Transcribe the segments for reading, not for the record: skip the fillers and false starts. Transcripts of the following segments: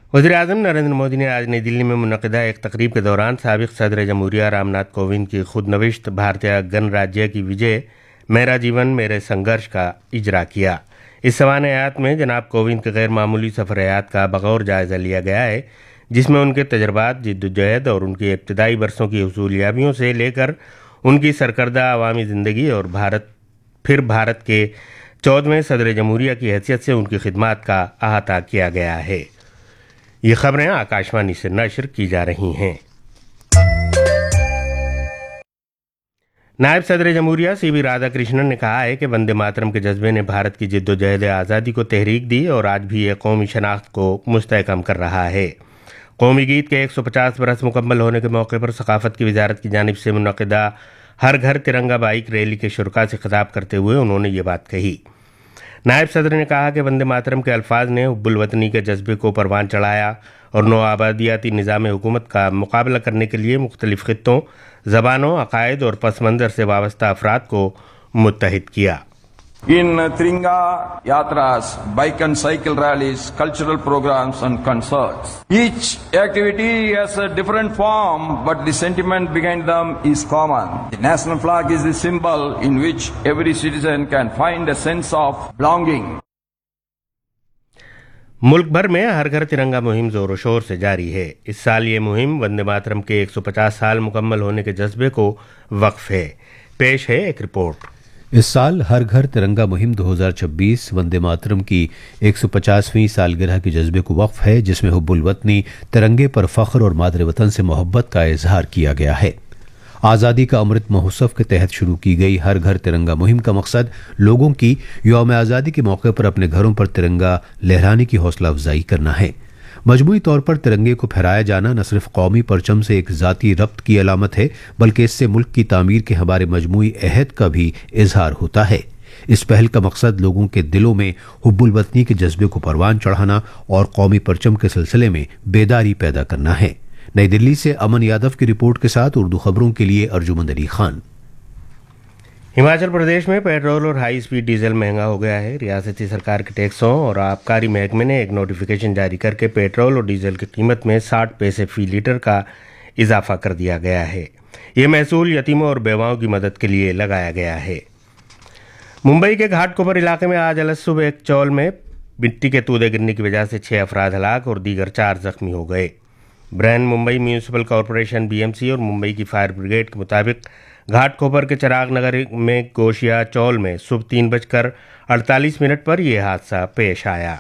वज़ीर-ए-आज़म नरेंद्र मोदी ने आज नई दिल्ली में मुनक़िदा एक तकरीब के दौरान साबिक़ सदर जमहूरिया रामनाथ कोविंद की खुदनविश्त भारतीय गणराज्य की विजय मेरा जीवन मेरे संघर्ष का इजरा किया। इस सवाने हयात में जनाब कोविंद के गैर मामूली सफ़र हयात का बग़ौर जायज़ा लिया गया है, जिसमें उनके तजर्बात, जिद्दोजहद और उनकी इब्तदाई बरसों की हुसूलियाबियों से लेकर उनकी सरकर्दा अवामी ज़िंदगी और भारत के 14वें सदर जमहूरिया की हैसियत से उनकी खिदमात का अहाता किया गया है। ये खबरें आकाशवाणी से नश्र की जा रही हैं। नायब सदर जमहूरिया सीवी राधाकृष्णन ने कहा है कि वंदे मातरम के जज्बे ने भारत की जिद्दोजहद आज़ादी को तहरीक दी और आज भी यह कौमी शनाख्त को मुस्तहकम कर रहा है। कौमी गीत के 150 बरस मुकम्मल होने के मौके पर सकाफत की वजारत की जानिब से मुनक़िदा हर घर तिरंगा बाइक रैली के शुरका से खिताब करते हुए उन्होंने ये बात कही। नायब सदर ने कहा कि वंदे मातरम के अल्फाज ने हुब्बुल वतनी के जज्बे को परवान चढ़ाया और नौ आबादियाती निज़ाम हुकूमत का मुकाबला करने के लिए मुख्तलिफ खित्तों, ज़बानों, अकायद और पस मंज़र से वाबस्ता अफराद को मुत्तहिद किया। In Tiringa Yatras, bike and cycle rallies, cultural programs and concerts. Each activity has a different form, but the sentiment behind them is common. The national flag is the symbol in which every citizen can find a sense of belonging. मुल्क भर में हर घर तिरंगा मुहिम जोर शोर से जारी है। इस साल ये मुहिम वंदे मातरम के 150 साल मुकम्मल होने के जज्बे को वक्फ है। पेश है एक रिपोर्ट। इस साल हर घर तिरंगा मुहिम 2026 वंदे मातरम की 150वीं सालगिरह के जज्बे को वक्फ है, जिसमें हुब्बुल वतनी, तिरंगे पर फख्र और मादरे वतन से मोहब्बत का इजहार किया गया है। आज़ादी का अमृत महोत्सव के तहत शुरू की गई हर घर तिरंगा मुहिम का मकसद लोगों की यौम आज़ादी के मौके पर अपने घरों पर तिरंगा लहराने की हौसला अफजाई करना है। मजमूई तौर पर तिरंगे को फहराया जाना न सिर्फ कौमी परचम से एक ज़ाती रब्त की अलामत है, बल्कि इससे मुल्क की तामीर के हमारे मजमूई अहद का भी इजहार होता है। इस पहल का मकसद लोगों के दिलों में हुब्बुल वतनी के जज्बे को परवान चढ़ाना और कौमी परचम के सिलसिले में बेदारी पैदा करना है। नई दिल्ली से अमन यादव की रिपोर्ट के साथ उर्दू खबरों के लिए अर्जुमंद अली खान। हिमाचल प्रदेश में पेट्रोल और हाई स्पीड डीजल महंगा हो गया है। रियासती सरकार के टैक्सों और आबकारी महकमे ने एक नोटिफिकेशन जारी करके पेट्रोल और डीजल की कीमत में 60 पैसे फी लीटर का इजाफा कर दिया गया है। ये महसूल यतीमों और बेवाओं की मदद के लिए लगाया गया है। मुंबई के घाटकोपर इलाके में आज अलग सुबह एक चौल में मिट्टी के तूदे गिरने की वजह से 6 अफराद हलाक और दीगर 4 जख्मी हो गए। Bran Mumbai municipal corporation BMC और मुंबई की फायर ब्रिगेड के मुताबिक घाटकोपर के चिराग नगर में गोशिया चौल में सुबह 3:48 पर यह हादसा पेश आया।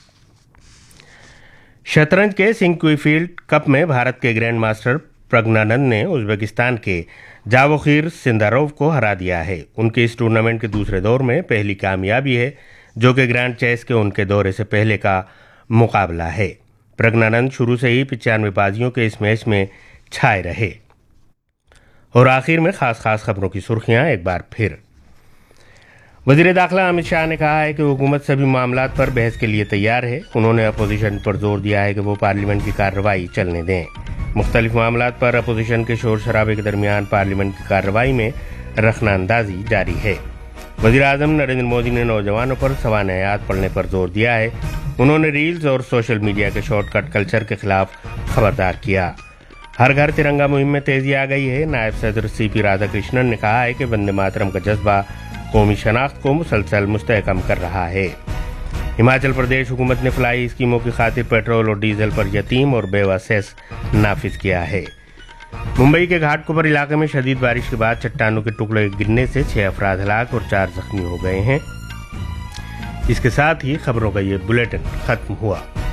शतरंज के सिंक्वीफील्ड कप में भारत के ग्रैंड मास्टर प्रज्ञानंद ने उज्बेकिस्तान के जावोखिर सिंदारोव को हरा दिया है। उनके इस टूर्नामेंट के दूसरे दौर में पहली कामयाबी है, जो कि ग्रैंड चेस के उनके दौरे से पहले का मुकाबला है। प्रज्ञानंद शुरू से ही 95 बाजियों के इस मैच में छाए रहे। और आखिर में खास खबरों की सुर्खियां एक बार फिर। वज़ीर दाखिला अमित शाह ने कहा है कि हुकूमत सभी मामलात पर बहस के लिए तैयार है। उन्होंने अपोजिशन पर जोर दिया है कि वो पार्लियामेंट की कार्रवाई चलने दें। मुख्तलिफ मामलात पर अपोजिशन के शोर शराबे के दरमियान पार्लियामेंट की कार्रवाई में रखनाअंदाजी जारी है। वज़ीर-ए-आज़म नरेंद्र मोदी ने नौजवानों पर सवाने हयात पढ़ने पर जोर दिया है। उन्होंने रील्स और सोशल मीडिया के शॉर्टकट कल्चर के खिलाफ खबरदार किया। हर घर तिरंगा मुहिम में तेजी आ गई है। नायब सदर CP राधाकृष्णन ने कहा है कि वंदे मातरम का जज्बा कौमी शनाख्त को मुसलसल मुस्तहकम कर रहा है। हिमाचल प्रदेश हुकूमत ने फलाई स्कीमों की खातिर पेट्रोल और डीजल पर यतीम और बेवा सेस नाफिज किया है। मुंबई के घाटकोपर इलाके में शदीद बारिश के बाद चट्टानों के टुकड़े गिरने से 6 अफराद हलाक और 4 जख्मी हो गए हैं। इसके साथ ही खबरों का ये बुलेटिन खत्म हुआ।